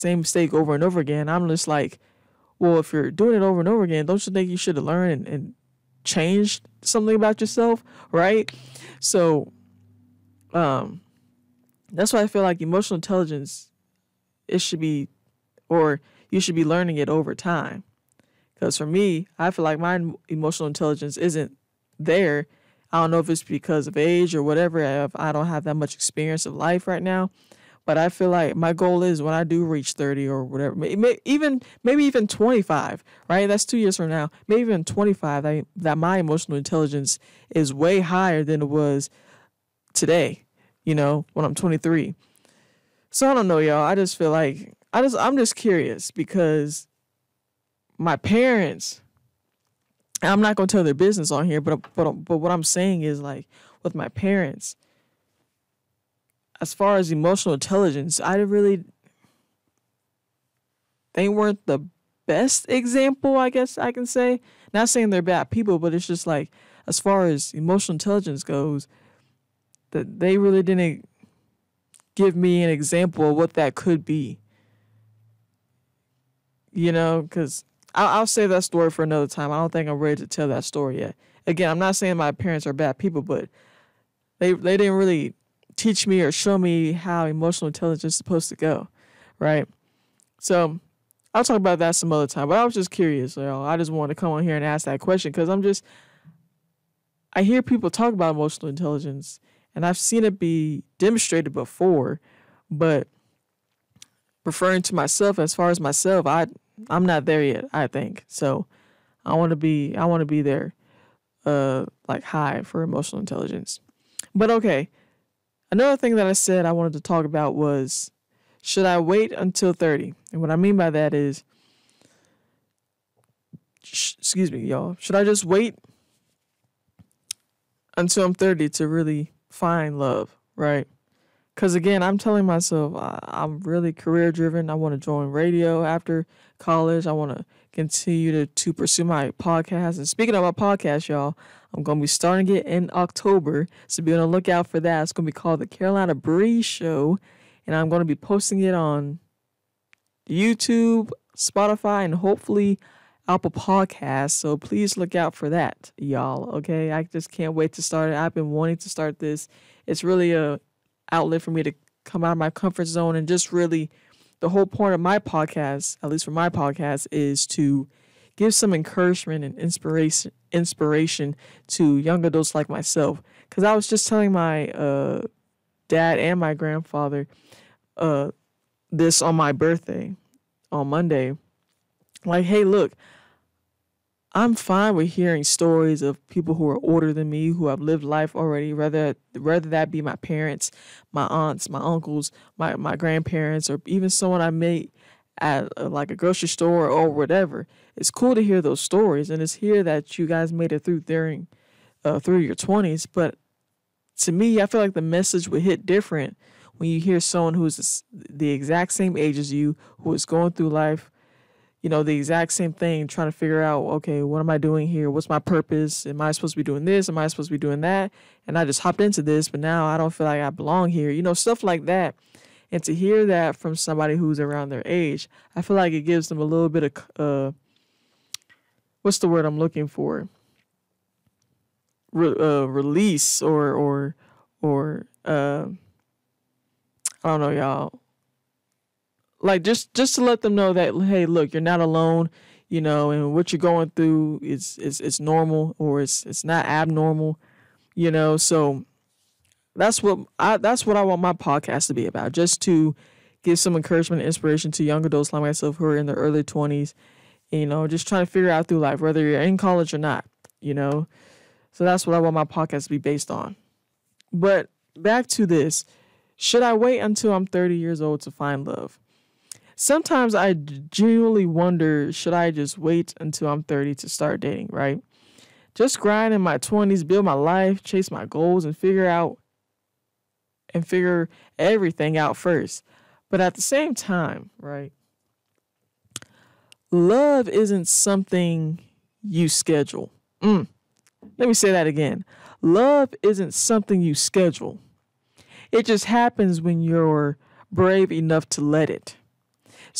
same mistake over and over again. I'm just like, well, if you're doing it over and over again, don't you think you should have learned and changed something about yourself, right? So, that's why I feel like emotional intelligence, it should be, or you should be learning it over time. Because for me, I feel like my emotional intelligence isn't there. I don't know if it's because of age or whatever. If I don't have that much experience of life right now. But I feel like my goal is when I do reach 30 or whatever, maybe even 25, right? That's 2 years from now. Maybe even 25, that my emotional intelligence is way higher than it was today, when I'm 23. So I don't know, y'all. I just feel like I'm just curious because my parents, and I'm not gonna tell their business on here, but what I'm saying is, like, with my parents, as far as emotional intelligence, they weren't the best example, I guess I can say. Not saying they're bad people, but it's just like, as far as emotional intelligence goes, that they really didn't give me an example of what that could be. Because I'll save that story for another time. I don't think I'm ready to tell that story yet. Again, I'm not saying my parents are bad people, but they didn't really teach me or show me how emotional intelligence is supposed to go, right? So I'll talk about that some other time. But I was just curious. I just wanted to come on here and ask that question because I hear people talk about emotional intelligence, and I've seen it be demonstrated before, but referring to myself, as far as myself, I'm not there yet, I think. So I want to be there, like high for emotional intelligence. But okay, another thing that I said I wanted to talk about was, should I wait until 30? And what I mean by that is, excuse me, y'all, should I just wait until I'm 30 to really find love, right? Because again, I'm telling myself I'm really career driven. I want to join radio after college. I want to continue to pursue my podcast. And speaking of my podcast, y'all, I'm going to be starting it in October. So be on the lookout for that. It's going to be called The Carolina Breeze Show. And I'm going to be posting it on YouTube, Spotify, and hopefully Apple Podcasts. So please look out for that, y'all. Okay, I just can't wait to start it. I've been wanting to start this. It's really a outlet for me to come out of my comfort zone, and just really the whole point of my podcast, at least for my podcast, is to give some encouragement and inspiration to young adults like myself. Because I was just telling my dad and my grandfather this on my birthday on Monday. Like, hey, look, I'm fine with hearing stories of people who are older than me, who have lived life already, whether that be my parents, my aunts, my uncles, my grandparents, or even someone I met at like a grocery store or whatever. It's cool to hear those stories, and it's here that you guys made it through through your 20s. But to me, I feel like the message would hit different when you hear someone who's the exact same age as you, who is going through life, the exact same thing, trying to figure out, okay, what am I doing here? What's my purpose? Am I supposed to be doing this? Am I supposed to be doing that? And I just hopped into this, but now I don't feel like I belong here. Stuff like that. And to hear that from somebody who's around their age, I feel like it gives them a little bit of, what's the word I'm looking for? Release or I don't know, y'all. Like, just to let them know that, hey, look, you're not alone, and what you're going through is normal, or it's not abnormal, So that's what I want my podcast to be about, just to give some encouragement and inspiration to young adults like myself who are in their early 20s, just trying to figure out through life, whether you're in college or not, So that's what I want my podcast to be based on. But back to this, should I wait until I'm 30 years old to find love? Sometimes I genuinely wonder, should I just wait until I'm 30 to start dating, right? Just grind in my 20s, build my life, chase my goals, and figure everything out first. But at the same time, right, love isn't something you schedule. Let me say that again. Love isn't something you schedule. It just happens when you're brave enough to let it.